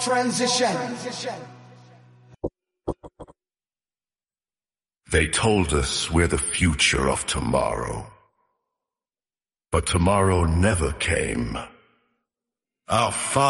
Transition. They told us we're the future of tomorrow. But tomorrow never came. Our